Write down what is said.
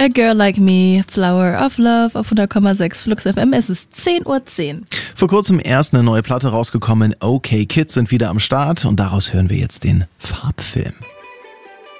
A Girl Like Me, Flower of Love auf 100,6 Flux FM. Es ist 10:10 Uhr. Vor kurzem erst eine neue Platte rausgekommen. OK Kids sind wieder am Start und daraus hören wir jetzt den Farbfilm.